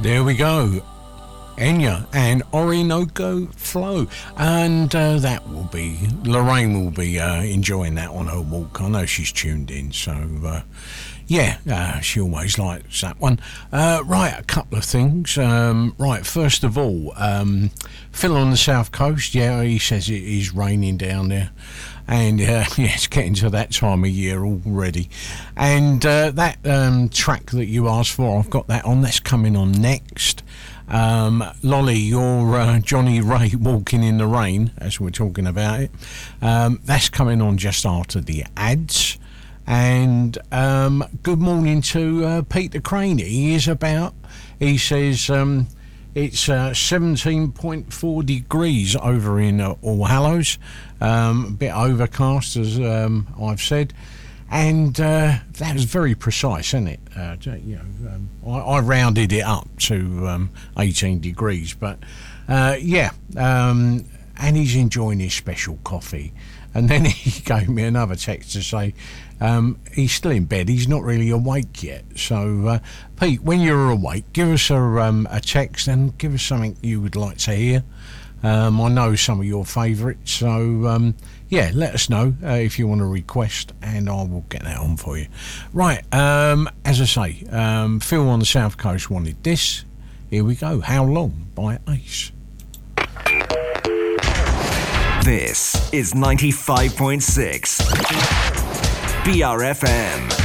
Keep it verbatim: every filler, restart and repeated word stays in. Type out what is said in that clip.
There we go. Enya and Orinoco Flow, and uh, that will be Lorraine will be uh, enjoying that on her walk. I know she's tuned in, so uh, yeah, uh, she always likes that one. Uh, right, a couple of things. Um, right, first of all, um, Phil on the south coast. Yeah, he says it is raining down there. And uh, yeah, it's getting to that time of year already. And uh, that um, track that you asked for, I've got that on. That's coming on next. Um, Lolly, you're uh, Johnny Ray Walking in the Rain, as we're talking about it. Um, that's coming on just after the ads. And um, good morning to uh, Peter Crane. He is about, he says um, it's uh, seventeen point four degrees over in uh, All Hallows. Um, a bit overcast, as um, I've said. And uh, that was very precise, isn't it? Uh, you know, um, I, I rounded it up to um, eighteen degrees, but uh, yeah. Um, and he's enjoying his special coffee. And then he gave me another text to say um, he's still in bed. He's not really awake yet. So, uh, Pete, when you're awake, give us a, um, a text and give us something you would like to hear. Um, I know some of your favourites, so um, yeah, let us know uh, if you want to request, and I will get that on for you. Right, um, as I say, um, Phil on the south coast wanted this. Here we go. How Long by Ace. This is ninety-five point six B R F M.